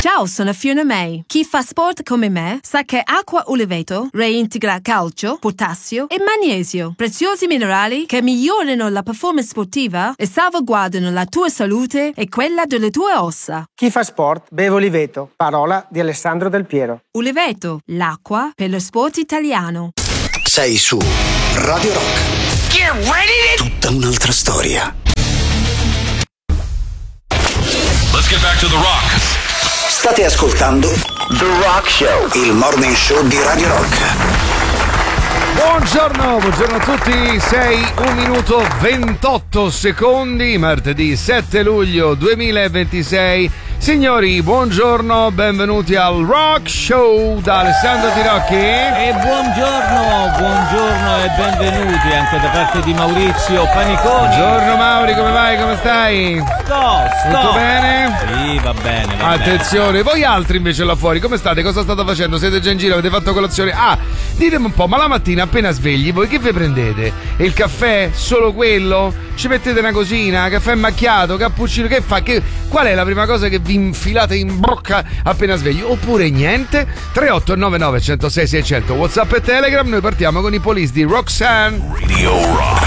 Ciao, sono Fiona May. Chi fa sport come me sa che acqua Uliveto reintegra calcio, potassio e magnesio, preziosi minerali che migliorano la performance sportiva e salvaguardano la tua salute e quella delle tue ossa. Chi fa sport beve Uliveto, parola di Alessandro Del Piero. Uliveto, l'acqua per lo sport italiano. Sei su Radio Rock. Get ready to... Tutta un'altra storia. Let's get back to the rock. State ascoltando The Rock Show, il morning show di Radio Rock. Buongiorno a tutti, 1 minuto 28 secondi, martedì 7 luglio 2026. Signori, buongiorno, benvenuti al Rock Show da Alessandro Tirocchi. E buongiorno e benvenuti anche da parte di Maurizio Paniconi. Buongiorno Mauri, come vai, come stai? Tutto bene? Sì, va bene. Attenzione, voi altri invece là fuori, come state? Cosa state facendo? Siete già in giro? Avete fatto colazione? Ah, ditemi un po', ma la mattina appena svegli voi che vi prendete? Il caffè? Solo quello? Ci mettete una cosina? Caffè macchiato? Cappuccino? Che fa? Qual è la prima cosa che vi infilate in bocca appena svegli? Oppure niente? 3899 106 600 WhatsApp e Telegram. Noi partiamo con i Police di Roxanne. Radio Rock.